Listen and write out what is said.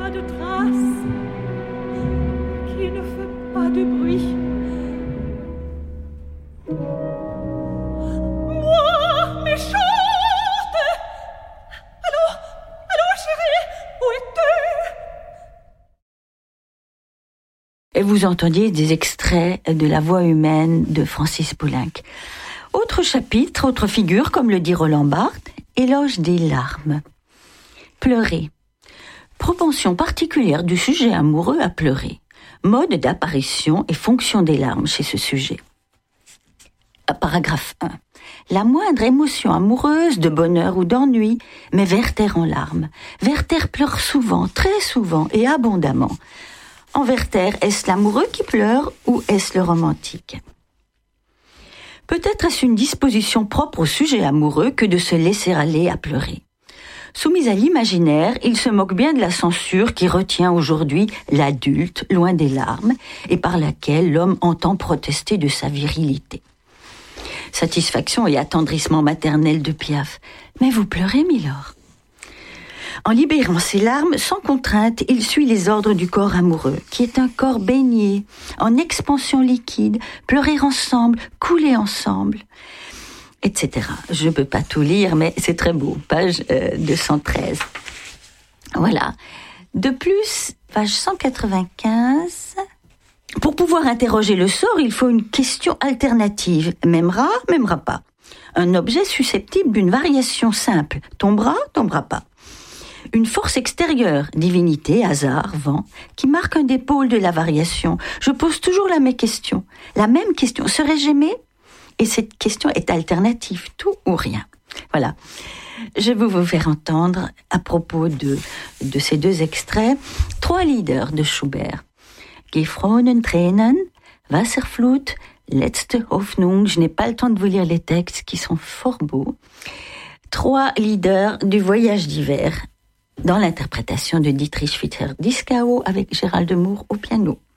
pas de traces, qui ne fait pas de bruit. Moi, méchante! Allô, chérie, où es-tu? Et vous entendiez des extraits de La Voix humaine de Francis Poulenc. Autre chapitre, autre figure, comme le dit Roland Barthes, éloge des larmes. Pleurer. Propension particulière du sujet amoureux à pleurer. Mode d'apparition et fonction des larmes chez ce sujet. Paragraphe 1. La moindre émotion amoureuse, de bonheur ou d'ennui, met Werther en larmes. Werther pleure souvent, très souvent et abondamment. En Werther, est-ce l'amoureux qui pleure ou est-ce le romantique ? Peut-être est-ce une disposition propre au sujet amoureux que de se laisser aller à pleurer. Soumis à l'imaginaire, il se moque bien de la censure qui retient aujourd'hui l'adulte loin des larmes et par laquelle l'homme entend protester de sa virilité. Satisfaction et attendrissement maternel de Piaf. Mais vous pleurez, Milord ? En libérant ses larmes, sans contrainte, il suit les ordres du corps amoureux, qui est un corps baigné, en expansion liquide, pleurer ensemble, couler ensemble, etc. Je ne peux pas tout lire, mais c'est très beau, page 213. Voilà. De plus, page 195... Pour pouvoir interroger le sort, il faut une question alternative. M'aimera, m'aimera pas. Un objet susceptible d'une variation simple. Tombera, tombera pas. Une force extérieure, divinité, hasard, vent, qui marque un des pôles de la variation. Je pose toujours la même question. La même question. Serais-je aimé ? Et cette question est alternative, tout ou rien. Voilà. Je vais vous faire entendre, à propos de ces deux extraits, 3 lieder de Schubert. Gefrorenen Tränen, Wasserflut, Letzte Hoffnung. Je n'ai pas le temps de vous lire les textes qui sont fort beaux. 3 lieder du Voyage d'hiver dans l'interprétation de Dietrich Fischer-Dieskau avec Gérald de Moor au piano.